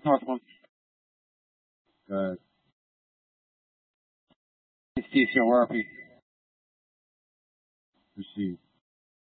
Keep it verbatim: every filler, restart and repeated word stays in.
Northwood. Good. It's T C O R P. Received.